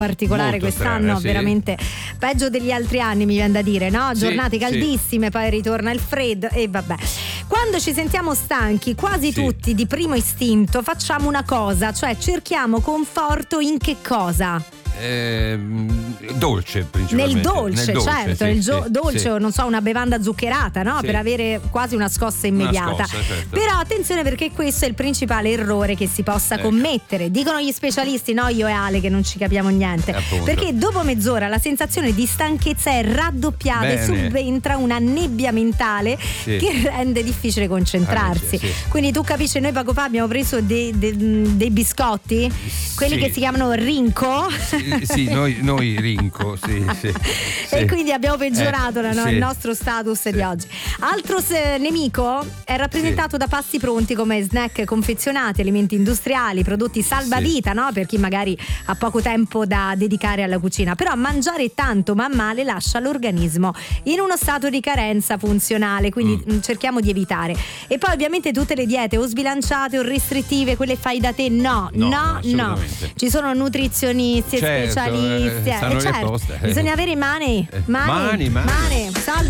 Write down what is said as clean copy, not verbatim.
particolare Molto quest'anno, strana, sì. veramente peggio degli altri anni, mi viene da dire, no? Sì, Giornate sì. caldissime, poi ritorna il freddo e vabbè. Quando ci sentiamo stanchi, quasi Sì. tutti di primo istinto facciamo una cosa, cioè cerchiamo conforto in che cosa? Dolce principalmente. Nel dolce, certo, sì, nel sì, dolce, sì. non so, una bevanda zuccherata, no? Sì. Per avere quasi una scossa immediata. Una scossa, certo. Però attenzione, perché questo è il principale errore che si possa Ecco. commettere. Dicono gli specialisti, no io e Ale che non ci capiamo niente. Appunto. Perché dopo mezz'ora la sensazione di stanchezza è raddoppiata e Bene. subentra una nebbia mentale Sì. che rende difficile concentrarsi. Sì. Quindi tu capisci, noi poco fa abbiamo preso dei biscotti, quelli Sì. che si chiamano Rinco. Sì, noi Rinco, sì. E quindi abbiamo peggiorato sì. il nostro status di oggi. Altro nemico è rappresentato da pasti pronti come snack confezionati, alimenti industriali, prodotti salvavita, no? Per chi magari ha poco tempo da dedicare alla cucina. Però mangiare tanto ma male lascia l'organismo in uno stato di carenza funzionale, quindi cerchiamo di evitare. E poi ovviamente tutte le diete o sbilanciate o restrittive, quelle fai da te, no. assolutamente. Ci sono nutrizionisti e Certo, specialisti. stanno lì Certo, apposta. bisogna avere mani. Salve.